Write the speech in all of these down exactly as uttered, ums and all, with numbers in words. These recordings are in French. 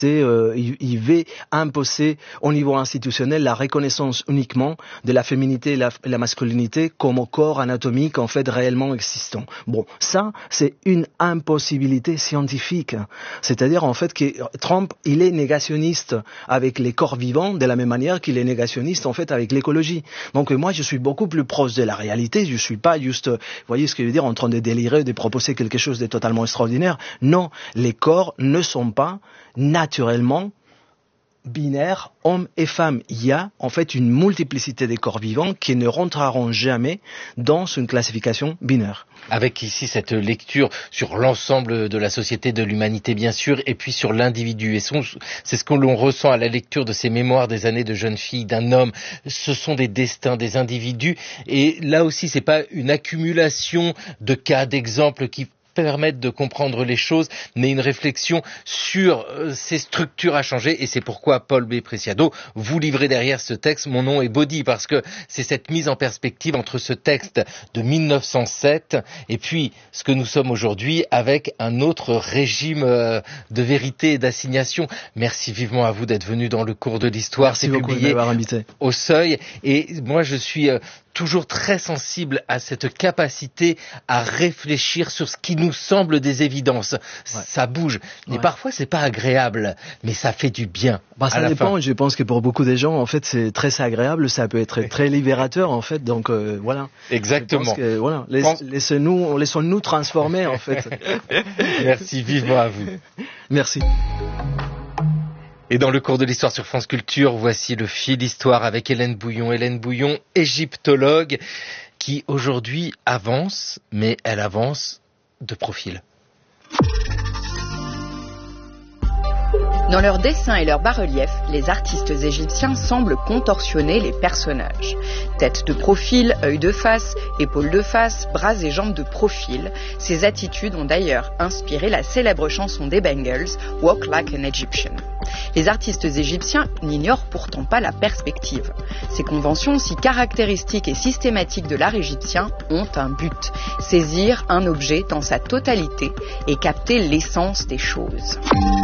Euh, il, il veut imposer au niveau institutionnel la reconnaissance uniquement de la féminité et la, la masculinité comme corps anatomique en fait réellement existant. Bon, ça c'est une impossibilité scientifique. C'est-à-dire en fait que Trump il est négationniste avec les corps vivants de la même manière qu'il est négationniste en fait avec l'écologie. Donc moi je suis beaucoup plus proche de la réalité. Je suis pas juste, vous voyez ce que je veux dire, en train de délirer, de proposer quelque chose de totalement extraordinaire. Non, les corps ne sont pas naturellement binaires, hommes et femmes. Il y a en fait une multiplicité des corps vivants qui ne rentreront jamais dans une classification binaire. Avec ici cette lecture sur l'ensemble de la société, de l'humanité bien sûr, et puis sur l'individu. Et son, c'est ce que l'on ressent à la lecture de ces mémoires des années de jeune fille, d'un homme. Ce sont des destins, des individus. Et là aussi, c'est pas une accumulation de cas, d'exemples qui permettre de comprendre les choses, mais une réflexion sur euh, ces structures à changer, et c'est pourquoi Paul B. Preciado, vous livrez derrière ce texte Mon nom est Body, parce que c'est cette mise en perspective entre ce texte de mille neuf cent sept et puis ce que nous sommes aujourd'hui avec un autre régime euh, de vérité et d'assignation. Merci vivement à vous d'être venu dans le cours de l'histoire. Merci c'est beaucoup publié de m'avoir invité. Au Seuil, et moi je suis euh, toujours très sensible à cette capacité à réfléchir sur ce qui nous semble des évidences. Ouais. Ça bouge, mais ouais. Parfois c'est pas agréable, mais ça fait du bien. Bah, ça dépend. Fin. Je pense que pour beaucoup de gens, en fait, c'est très agréable. Ça peut être très libérateur, en fait. Donc euh, voilà. Exactement. Que, voilà. Laisse, Pense... Laissez-nous, laissons-nous transformer, en fait. Merci vivement à vous. Merci. Et dans le cours de l'histoire sur France Culture, voici le fil histoire avec Hélène Bouillon. Hélène Bouillon, égyptologue, qui aujourd'hui avance, mais elle avance de profil. Dans leurs dessins et leurs bas-reliefs, les artistes égyptiens semblent contorsionner les personnages. Tête de profil, œil de face, épaules de face, bras et jambes de profil. Ces attitudes ont d'ailleurs inspiré la célèbre chanson des Bangles, Walk Like an Egyptian. Les artistes égyptiens n'ignorent pourtant pas la perspective. Ces conventions si caractéristiques et systématiques de l'art égyptien ont un but, saisir un objet dans sa totalité et capter l'essence des choses.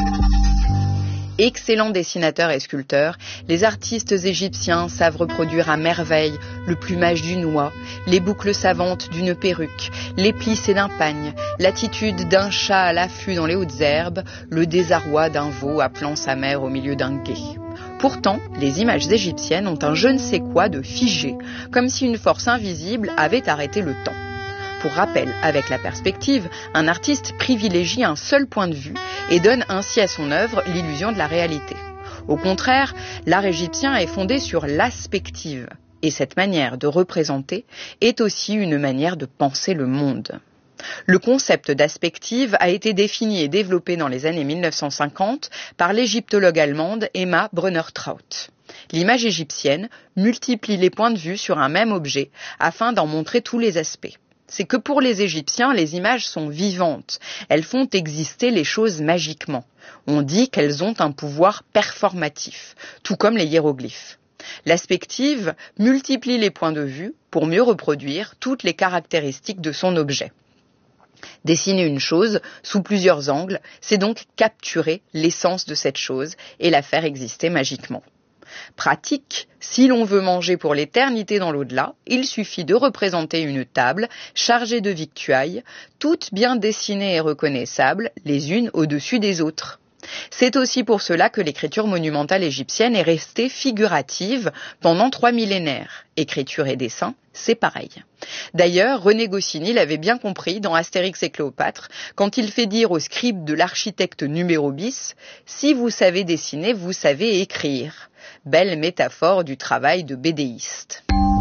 Excellents dessinateurs et sculpteurs, les artistes égyptiens savent reproduire à merveille le plumage d'une oie, les boucles savantes d'une perruque, les plissés d'un pagne, l'attitude d'un chat à l'affût dans les hautes herbes, le désarroi d'un veau appelant sa mère au milieu d'un gué. Pourtant, les images égyptiennes ont un je ne sais quoi de figé, comme si une force invisible avait arrêté le temps. Pour rappel, avec la perspective, un artiste privilégie un seul point de vue et donne ainsi à son œuvre l'illusion de la réalité. Au contraire, l'art égyptien est fondé sur l'aspective. Et cette manière de représenter est aussi une manière de penser le monde. Le concept d'aspective a été défini et développé dans les années mille neuf cent cinquante par l'égyptologue allemande Emma Brunner-Traut. L'image égyptienne multiplie les points de vue sur un même objet afin d'en montrer tous les aspects. C'est que pour les Égyptiens, les images sont vivantes. Elles font exister les choses magiquement. On dit qu'elles ont un pouvoir performatif, tout comme les hiéroglyphes. L'aspective multiplie les points de vue pour mieux reproduire toutes les caractéristiques de son objet. Dessiner une chose sous plusieurs angles, c'est donc capturer l'essence de cette chose et la faire exister magiquement. Pratique, si l'on veut manger pour l'éternité dans l'au-delà, il suffit de représenter une table chargée de victuailles, toutes bien dessinées et reconnaissables, les unes au-dessus des autres. C'est aussi pour cela que l'écriture monumentale égyptienne est restée figurative pendant trois millénaires. Écriture et dessin, c'est pareil. D'ailleurs, René Goscinny l'avait bien compris dans Astérix et Cléopâtre, quand il fait dire au scribe de l'architecte numéro bis « Si vous savez dessiner, vous savez écrire ». Belle métaphore du travail de bédéiste.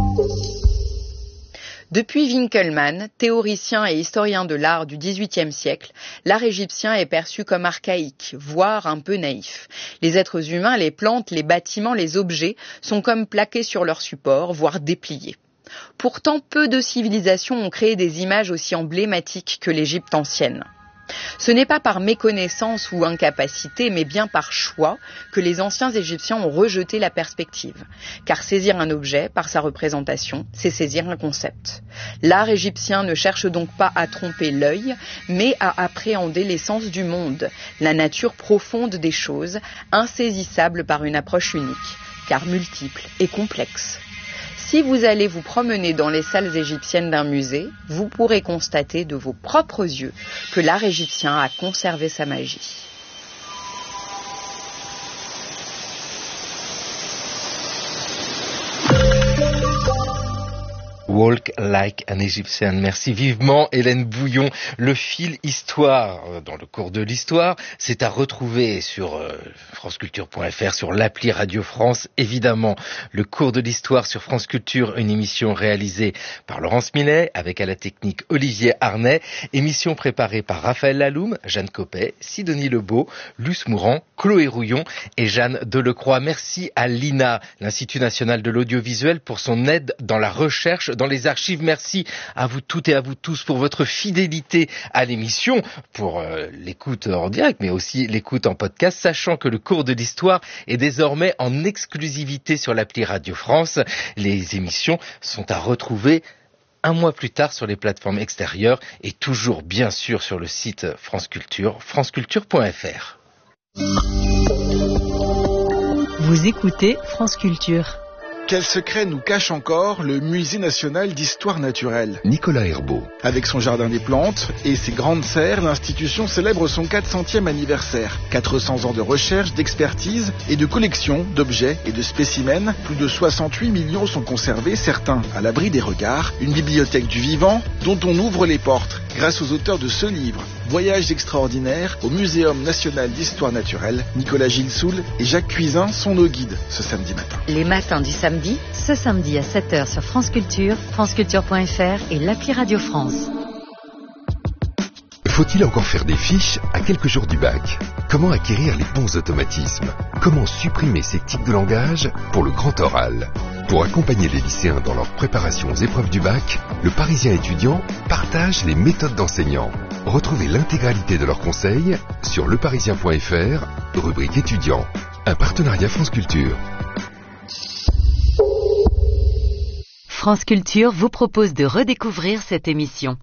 Depuis Winckelmann, théoricien et historien de l'art du dix-huitième siècle, l'art égyptien est perçu comme archaïque, voire un peu naïf. Les êtres humains, les plantes, les bâtiments, les objets sont comme plaqués sur leur support, voire dépliés. Pourtant, peu de civilisations ont créé des images aussi emblématiques que l'Égypte ancienne. Ce n'est pas par méconnaissance ou incapacité, mais bien par choix que les anciens Égyptiens ont rejeté la perspective. Car saisir un objet par sa représentation, c'est saisir un concept. L'art égyptien ne cherche donc pas à tromper l'œil, mais à appréhender l'essence du monde, la nature profonde des choses, insaisissable par une approche unique, car multiple et complexe. Si vous allez vous promener dans les salles égyptiennes d'un musée, vous pourrez constater de vos propres yeux que l'art égyptien a conservé sa magie. Walk like an Egyptian. Merci vivement Hélène Bouillon. Le fil histoire dans le cours de l'histoire, c'est à retrouver sur euh, franceculture point f r, sur l'appli Radio France. Évidemment, le cours de l'histoire sur France Culture, une émission réalisée par Laurence Millet avec à la technique Olivier Arnay. Émission préparée par Raphaël Laloum, Jeanne Copet, Sidonie Lebeau, Luce Mourant, Chloé Rouillon et Jeanne Delecroix. Merci à l'I N A, l'Institut National de l'Audiovisuel, pour son aide dans la recherche, dans les archives. Merci à vous toutes et à vous tous pour votre fidélité à l'émission, pour euh, l'écoute en direct, mais aussi l'écoute en podcast, sachant que le cours de l'histoire est désormais en exclusivité sur l'appli Radio France. Les émissions sont à retrouver un mois plus tard sur les plateformes extérieures et toujours bien sûr sur le site France Culture, franceculture point f r. Vous écoutez France Culture. Quel secret nous cache encore le Musée national d'histoire naturelle ? Nicolas Herbeau. Avec son jardin des plantes et ses grandes serres, l'institution célèbre son quatre centième anniversaire. quatre cents ans de recherche, d'expertise et de collection d'objets et de spécimens. Plus de soixante-huit millions sont conservés, certains à l'abri des regards. Une bibliothèque du vivant dont on ouvre les portes grâce aux auteurs de ce livre. Voyages extraordinaires au Muséum national d'histoire naturelle. Nicolas Gilsoul et Jacques Cuisin sont nos guides ce samedi matin. Les matins du samedi, ce samedi à sept heures sur France Culture, franceculture point f r et l'appli Radio France. Faut-il encore faire des fiches à quelques jours du bac ? Comment acquérir les bons automatismes ? Comment supprimer ces tics de langage pour le grand oral ? Pour accompagner les lycéens dans leur préparation aux épreuves du bac, le Parisien étudiant partage les méthodes d'enseignants. Retrouvez l'intégralité de leurs conseils sur leparisien point f r, rubrique étudiants. Un partenariat France Culture. France Culture vous propose de redécouvrir cette émission.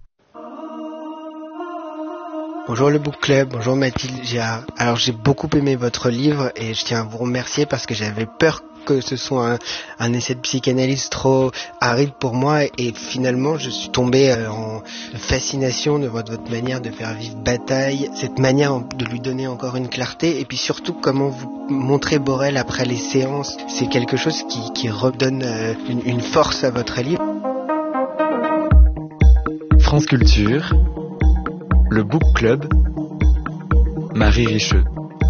Bonjour le Book Club, bonjour Mathilde Girard. Alors j'ai beaucoup aimé votre livre et je tiens à vous remercier parce que j'avais peur que ce soit un, un essai de psychanalyse trop aride pour moi et finalement je suis tombé euh, en fascination de votre, votre manière de faire vivre Bataille, cette manière de lui donner encore une clarté et puis surtout comment vous montrez Borel après les séances. C'est quelque chose qui, qui redonne euh, une, une force à votre livre. France Culture, le Book Club, Marie Richeux.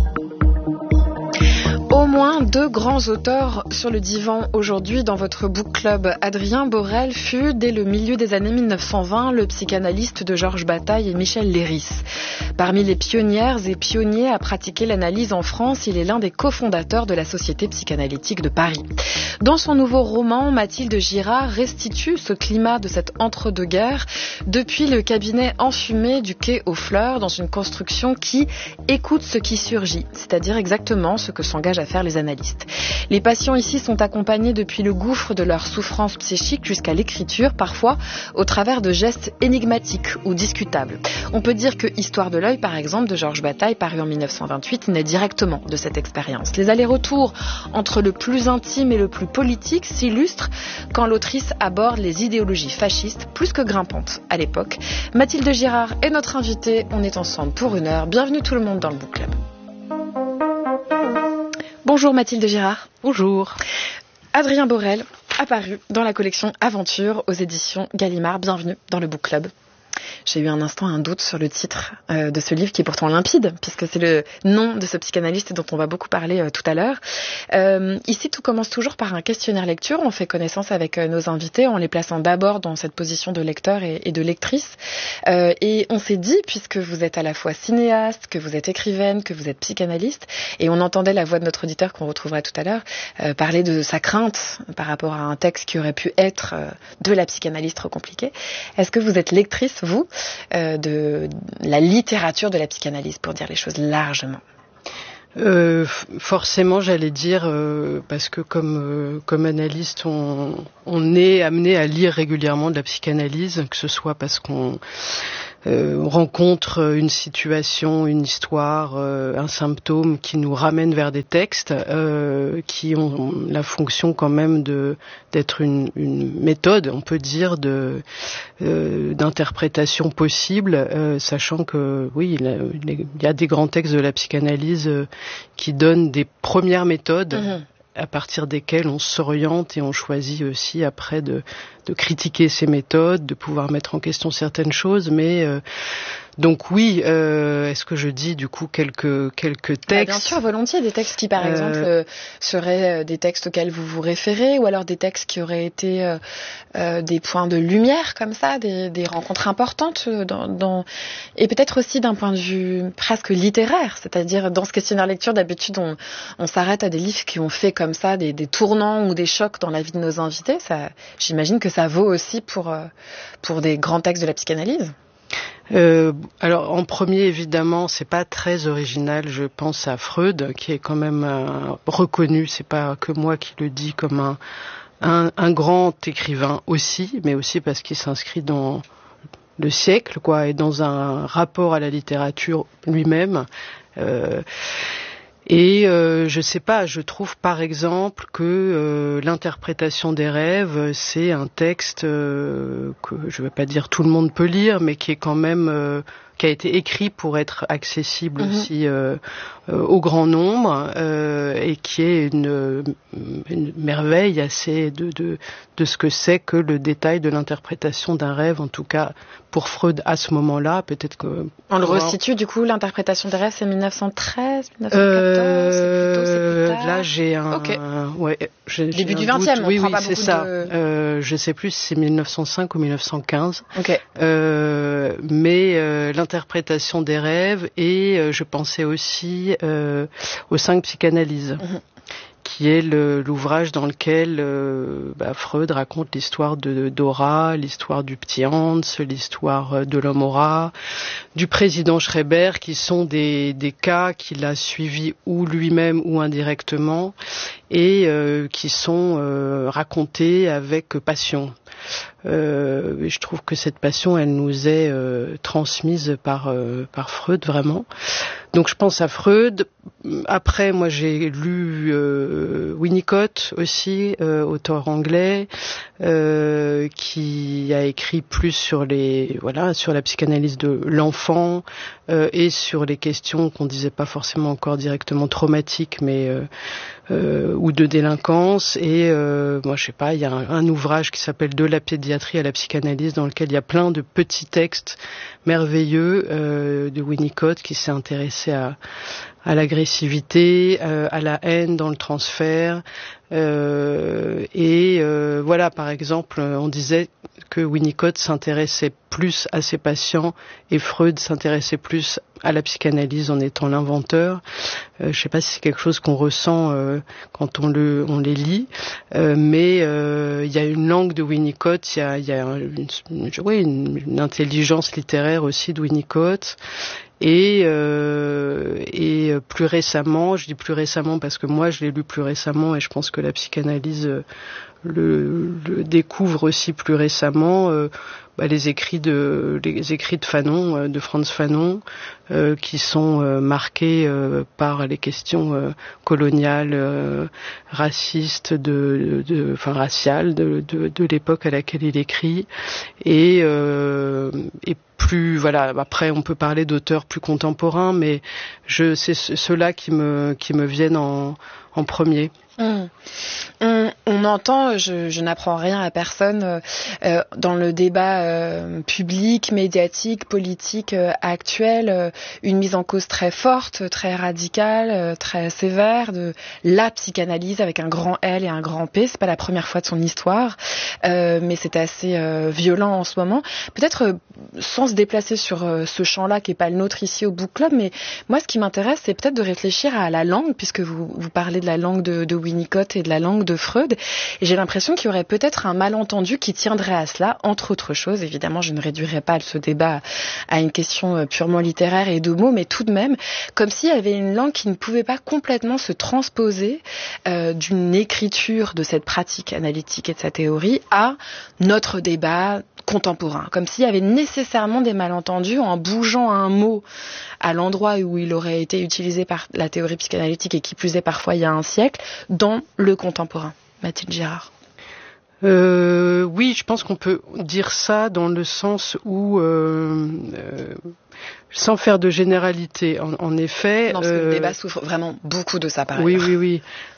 Au moins deux grands auteurs sur le divan aujourd'hui dans votre book club. Adrien Borel fut, dès le milieu des années mille neuf cent vingt, le psychanalyste de Georges Bataille et Michel Léris. Parmi les pionnières et pionniers à pratiquer l'analyse en France, il est l'un des cofondateurs de la Société psychanalytique de Paris. Dans son nouveau roman, Mathilde Girard restitue ce climat de cette entre-deux-guerres depuis le cabinet enfumé du quai aux Fleurs dans une construction qui écoute ce qui surgit, c'est-à-dire exactement ce que s'engage à faire les analystes. Les patients ici sont accompagnés depuis le gouffre de leur souffrance psychique jusqu'à l'écriture, parfois au travers de gestes énigmatiques ou discutables. On peut dire que Histoire de l'œil, par exemple, de Georges Bataille, paru en mille neuf cent vingt-huit, naît directement de cette expérience. Les allers-retours entre le plus intime et le plus politique s'illustrent quand l'autrice aborde les idéologies fascistes plus que grimpantes à l'époque. Mathilde Girard est notre invitée, on est ensemble pour une heure. Bienvenue tout le monde dans le Book Club. Bonjour Mathilde Girard. Bonjour. Adrien Borel, apparu dans la collection Aventure aux éditions Gallimard. Bienvenue dans le Book Club. J'ai eu un instant un doute sur le titre euh, de ce livre qui est pourtant limpide, puisque c'est le nom de ce psychanalyste dont on va beaucoup parler euh, tout à l'heure. Euh, ici, tout commence toujours par un questionnaire lecture. On fait connaissance avec euh, nos invités en les plaçant d'abord dans cette position de lecteur et, et de lectrice. Euh, et on s'est dit, puisque vous êtes à la fois cinéaste, que vous êtes écrivaine, que vous êtes psychanalyste, et on entendait la voix de notre auditeur qu'on retrouvera tout à l'heure, euh, parler de sa crainte par rapport à un texte qui aurait pu être euh, de la psychanalyse trop compliquée. Est-ce que vous êtes lectrice, vous, euh, de la littérature de la psychanalyse, pour dire les choses largement? Euh, forcément, j'allais dire, euh, parce que comme euh, comme analyste, on, on est amené à lire régulièrement de la psychanalyse, que ce soit parce qu'on euh, rencontre une situation, une histoire, euh, un symptôme qui nous ramène vers des textes euh, qui ont la fonction quand même de d'être une, une méthode, on peut dire, de euh, d'interprétation possible, euh, sachant que oui, il y a des grands textes de la psychanalyse euh, qui donnent des premières méthodes. Mmh. À partir desquelles on s'oriente et on choisit aussi après de, de critiquer ces méthodes, de pouvoir mettre en question certaines choses. Mais euh, donc oui, euh, est-ce que je dis du coup quelques quelques textes? Bah, bien sûr, volontiers, des textes qui par euh... exemple euh, seraient des textes auxquels vous vous référez, ou alors des textes qui auraient été euh, euh, des points de lumière comme ça, des, des rencontres importantes dans, dans... et peut-être aussi d'un point de vue presque littéraire, c'est-à-dire dans ce questionnaire lecture d'habitude on, on s'arrête à des livres qui ont fait comme ça des, des tournants ou des chocs dans la vie de nos invités. Ça, j'imagine que ça vaut aussi pour euh, pour des grands textes de la psychanalyse. Euh, alors en premier évidemment c'est pas très original, je pense à Freud qui est quand même euh, reconnu, c'est pas que moi qui le dis, comme un, un, un grand écrivain aussi, mais aussi parce qu'il s'inscrit dans le siècle quoi, et dans un rapport à la littérature lui-même. Euh, Et euh, je sais pas, je trouve par exemple que euh, l'interprétation des rêves, c'est un texte euh, que je vais pas dire tout le monde peut lire, mais qui est quand même euh, qui a été écrit pour être accessible mmh. aussi euh, euh, au grand nombre euh, et qui est une, une merveille assez de, de de ce que c'est que le détail de l'interprétation d'un rêve, en tout cas pour Freud à ce moment-là. Peut-être que on le resitue du coup, l'interprétation des rêves, c'est mille neuf cent treize, mille neuf cent quatorze, euh, c'est plutôt, c'est plus tard. Là j'ai un okay. euh, ouais, j'ai, début j'ai du vingtième, on oui, prend oui, pas c'est beaucoup ça. de... Euh, je sais plus si c'est mille neuf cent cinq ou mille neuf cent quinze. Okay. Euh, mais euh, l'interprétation des rêves, et euh, je pensais aussi euh, aux cinq psychanalyses. Mmh. Qui est le, l'ouvrage dans lequel euh, bah, Freud raconte l'histoire de Dora, l'histoire du petit Hans, l'histoire de l'homme au rat, du président Schreiber, qui sont des, des cas qu'il a suivis ou lui-même ou indirectement, et euh, qui sont euh, racontés avec passion. Euh, je trouve que cette passion, elle nous est euh, transmise par euh, par Freud vraiment. Donc je pense à Freud. Après, moi j'ai lu euh, Winnicott aussi, euh, auteur anglais, euh, qui a écrit plus sur les voilà sur la psychanalyse de l'enfant euh, et sur les questions qu'on disait pas forcément encore directement traumatiques, mais euh, euh, ou de délinquance. Et euh, moi je sais pas, il y a un, un ouvrage qui s'appelle De la pédiatrie à la psychanalyse, dans lequel il y a plein de petits textes merveilleux euh, de Winnicott, qui s'est intéressé à, à l'agressivité, euh, à la haine dans le transfert. Euh, et euh, voilà, par exemple, on disait que Winnicott s'intéressait plus à ses patients et Freud s'intéressait plus à la psychanalyse en étant l'inventeur. Euh, je sais pas si c'est quelque chose qu'on ressent euh, quand on le on les lit, euh, mais euh, il y a une langue de Winnicott, il y a il y a une, une, oui, une, une intelligence littéraire aussi de Winnicott. Et, euh, et plus récemment, je dis plus récemment parce que moi je l'ai lu plus récemment et je pense que la psychanalyse le, le découvre aussi plus récemment, euh, bah, les écrits de les écrits de Fanon, de Frantz Fanon, euh, qui sont euh, marqués euh, par les questions euh, coloniales, euh, racistes, de, de, enfin raciales de, de, de l'époque à laquelle il écrit, et, euh, et plus voilà. Après, on peut parler d'auteurs plus contemporains, mais je c'est ceux-là qui me qui me viennent en en premier. Mmh. On, on entend, je, je n'apprends rien à personne, euh, dans le débat euh, public, médiatique, politique euh, actuel, euh, une mise en cause très forte, très radicale, euh, très sévère de la psychanalyse avec un grand L et un grand P. C'est pas la première fois de son histoire, euh, mais c'est assez euh, violent en ce moment. Peut-être euh, sans se déplacer sur euh, ce champ-là qui est pas le nôtre ici au Book Club, mais moi ce qui m'intéresse, c'est peut-être de réfléchir à la langue, puisque vous, vous parlez de la langue de, de Winnicott et de la langue de Freud. Et j'ai l'impression qu'il y aurait peut-être un malentendu qui tiendrait à cela, entre autres choses. Évidemment, je ne réduirai pas ce débat à une question purement littéraire et de mots, mais tout de même, comme s'il y avait une langue qui ne pouvait pas complètement se transposer euh, d'une écriture de cette pratique analytique et de sa théorie à notre débat contemporain. Comme s'il y avait nécessairement des malentendus en bougeant un mot à l'endroit où il aurait été utilisé par la théorie psychanalytique et qui plus est parfois il y a un siècle, dans le contemporain. Mathilde Girard. Euh, oui, je pense qu'on peut dire ça dans le sens où, euh, euh, sans faire de généralité, en, en effet... Non, parce que euh, le débat souffre vraiment beaucoup de ça, par Oui, ailleurs. oui, oui.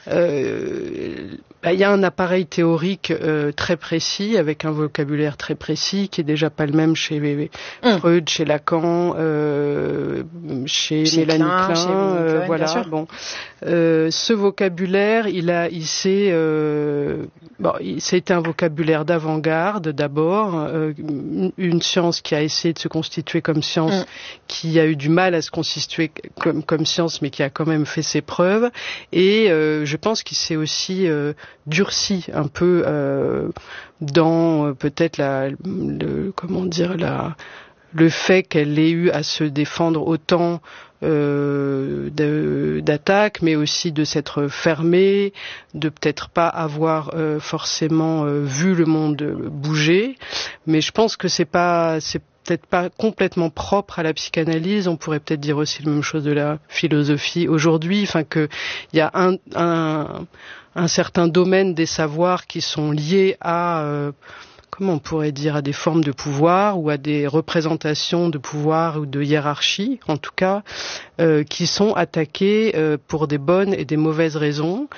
Euh, bah, y a un appareil théorique euh, très précis, avec un vocabulaire très précis, qui est déjà pas le même chez mmh. Freud, chez Lacan, euh, chez, chez Mélanie Klein, Klein chez euh, Cohen, voilà. Bon, euh, ce vocabulaire, il a, il s'est, euh, bon, il, c'était un vocabulaire d'avant-garde d'abord, euh, une science qui a essayé de se constituer comme science, mmh. qui a eu du mal à se constituer comme, comme science, mais qui a quand même fait ses preuves, et euh, je Je pense qu'il s'est aussi euh, durci un peu euh, dans euh, peut-être la, le, comment dire, la, le fait qu'elle ait eu à se défendre autant euh, de, d'attaques, mais aussi de s'être fermée, de peut-être pas avoir euh, forcément euh, vu le monde bouger. Mais je pense que c'est pas, c'est peut-être pas complètement propre à la psychanalyse. On pourrait peut-être dire aussi la même chose de la philosophie aujourd'hui. Enfin, que il y a un, un, un certain domaine des savoirs qui sont liés à, euh, comment on pourrait dire, à des formes de pouvoir ou à des représentations de pouvoir ou de hiérarchie, en tout cas, euh, qui sont attaquées euh, pour des bonnes et des mauvaises raisons.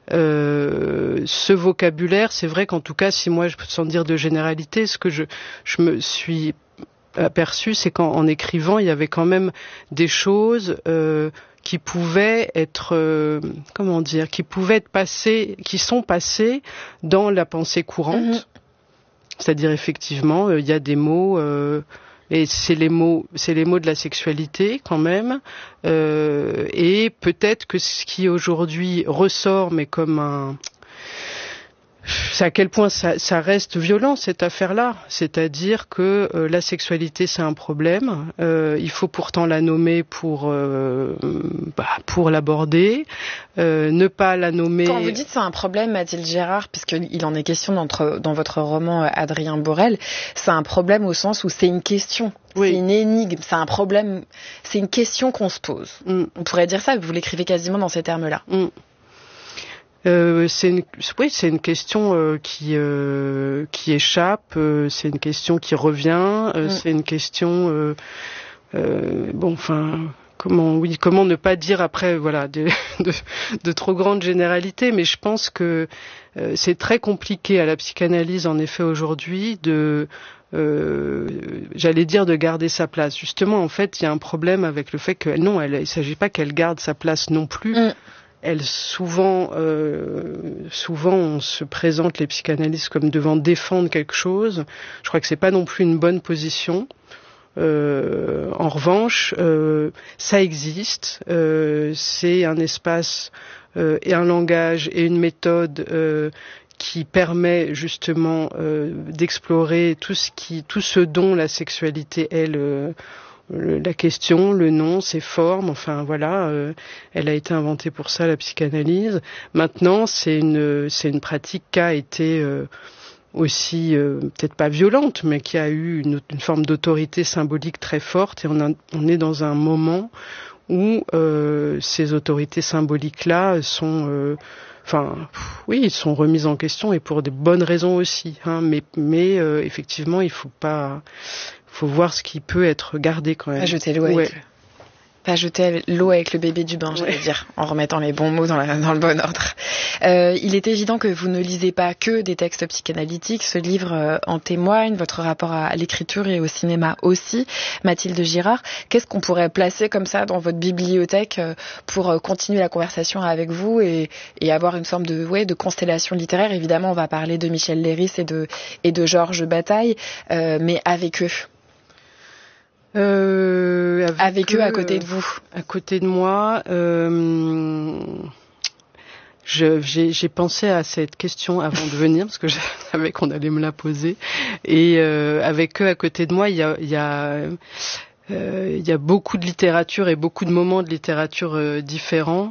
Euh, ce vocabulaire, c'est vrai qu'en tout cas, si moi, je peux sans dire de généralité, ce que je, je me suis aperçu, c'est qu'en en écrivant, il y avait quand même des choses euh, qui pouvaient être, euh, comment dire, qui pouvaient être passées, qui sont passées dans la pensée courante. Mmh. C'est-à-dire effectivement, il euh, y a des mots, euh, et c'est les mots, c'est les mots de la sexualité quand même, euh, et peut-être que ce qui aujourd'hui ressort, mais comme un c'est à quel point ça, ça reste violent cette affaire-là, c'est-à-dire que euh, la sexualité c'est un problème, euh, il faut pourtant la nommer pour euh, bah, pour l'aborder, euh, ne pas la nommer. Quand vous dites c'est un problème, Mathilde Girard, puisqu'il en est question dans, dans votre roman Adrien Borel, c'est un problème au sens où c'est une question. Oui. C'est une énigme, c'est un problème, c'est une question qu'on se pose. Mm. On pourrait dire ça, vous l'écrivez quasiment dans ces termes-là. Mm. Euh, c'est une, oui, c'est une question euh, qui euh, qui échappe. Euh, c'est une question qui revient. Euh, mm. C'est une question. Euh, euh, bon, enfin, comment, oui, comment ne pas dire après, voilà, de, de, de trop grandes généralités. Mais je pense que euh, c'est très compliqué à la psychanalyse, en effet, aujourd'hui, de Euh, j'allais dire de garder sa place. Justement, en fait, il y a un problème avec le fait que non, elle, il ne s'agit pas qu'elle garde sa place non plus. Mm. Elle souvent, euh, souvent, on se présente les psychanalystes comme devant défendre quelque chose. Je crois que c'est pas non plus une bonne position. Euh, en revanche, euh, ça existe. Euh, c'est un espace euh, et un langage et une méthode. Euh, qui permet justement euh, d'explorer tout ce qui, tout ce dont la sexualité est le, le, la question, le nom, ses formes. Enfin voilà, euh, elle a été inventée pour ça, la psychanalyse. Maintenant, c'est une, c'est une pratique qui a été euh, aussi euh, peut-être pas violente, mais qui a eu une, une forme d'autorité symbolique très forte. Et on, a, on est dans un moment où euh, ces autorités symboliques-là sont euh, Enfin, oui, ils sont remis en question et pour des bonnes raisons aussi. Hein, mais, mais euh, effectivement, il faut pas, faut voir ce qui peut être gardé quand même. Pas jeter l'eau avec, ouais. pas jeter l'eau avec le bébé du bain, j'allais ouais. dire, en remettant les bons mots dans, la, dans le bon ordre. Euh, il est évident que vous ne lisez pas que des textes psychanalytiques. Ce livre euh, en témoigne, votre rapport à l'écriture et au cinéma aussi. Mathilde Girard, qu'est-ce qu'on pourrait placer comme ça dans votre bibliothèque euh, pour euh, continuer la conversation avec vous et, et avoir une forme de, ouais, de constellation littéraire? Évidemment, on va parler de Michel Léris et de, et de Georges Bataille, euh, mais avec eux. Euh, avec, avec eux, eux, à côté de vous. À côté de moi. Euh... je, j'ai, j'ai pensé à cette question avant de venir parce que je savais qu'on allait me la poser. Et euh, avec eux à côté de moi, il y a, il y a Euh, il y a beaucoup de littérature et beaucoup de moments de littérature euh, différents,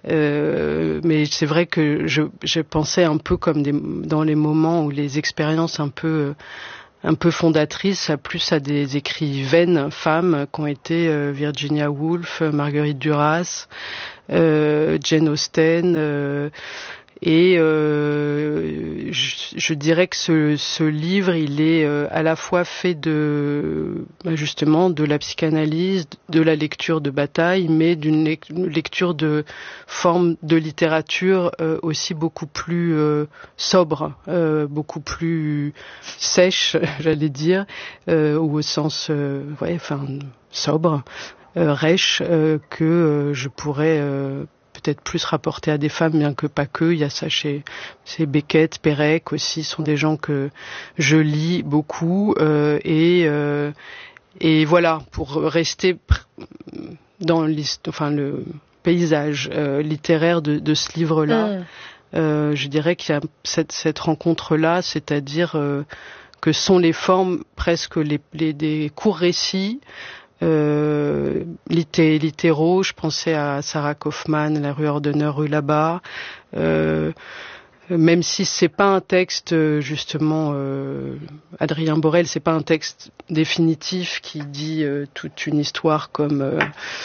euh, mais c'est vrai que je, je pensais un peu comme des, dans les moments où les expériences un peu un peu fondatrices, à plus à des écrivaines femmes qui ont été euh, Virginia Woolf, Marguerite Duras, euh, Jane Austen. Euh, Et euh, je, je dirais que ce, ce livre, il est euh, à la fois fait de justement de la psychanalyse, de la lecture de Bataille, mais d'une lecture de forme de littérature euh, aussi beaucoup plus euh, sobre, euh, beaucoup plus sèche, j'allais dire, euh, ou au sens, euh, ouais, enfin sobre, euh, rêche, euh, que euh, je pourrais euh, peut-être plus rapporté à des femmes, bien que pas que. Il y a ça chez, chez Beckett, Pérec aussi, sont des gens que je lis beaucoup. Euh, et, euh, et voilà, pour rester dans enfin, le paysage euh, littéraire de, de ce livre-là, mmh. euh, je dirais qu'il y a cette, cette rencontre-là, c'est-à-dire euh, que sont les formes presque les, les, des courts récits, Euh, litté, littéraux, je pensais à Sarah Kaufman, La rue Ordener, rue là-bas, euh, même si c'est pas un texte justement, euh, Adrien Borel, c'est pas un texte définitif qui dit euh, toute une histoire comme euh,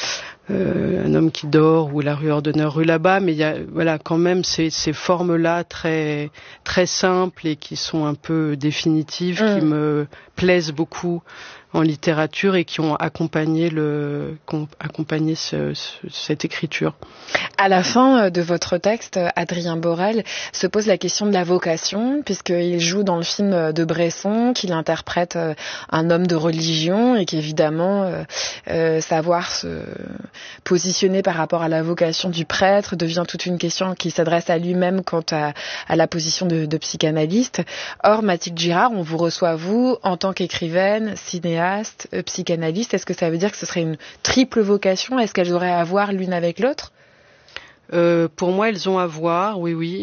euh, Un homme qui dort ou La rue Ordener, rue là-bas, mais il y a voilà quand même ces, ces formes-là très très simples et qui sont un peu définitives, mmh. qui me plaisent beaucoup en littérature et qui ont accompagné le accompagné ce, ce, cette écriture. À la fin de votre texte, Adrien Borel se pose la question de la vocation, puisqu'il joue dans le film de Bresson, qu'il interprète un homme de religion et qu'évidemment euh, euh, savoir se positionner par rapport à la vocation du prêtre devient toute une question qui s'adresse à lui-même quant à, à la position de, de psychanalyste. Or, Mathilde Girard, on vous reçoit vous en tant qu'écrivaine, cinéaste, psychanalyste. Est-ce que ça veut dire que ce serait une triple vocation ? Est-ce qu'elles auraient à voir l'une avec l'autre ? Euh, pour moi, elles ont à voir, oui, oui.